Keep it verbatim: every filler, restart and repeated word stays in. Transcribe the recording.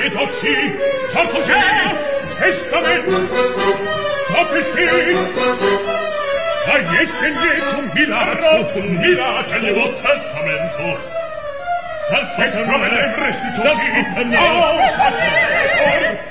vedo sì, ma cos'è? Testamento, dopo sì. Dai esce indietro un bilancio, un bilancio, il testamento. Salta il nome del restituti, oh, sapete,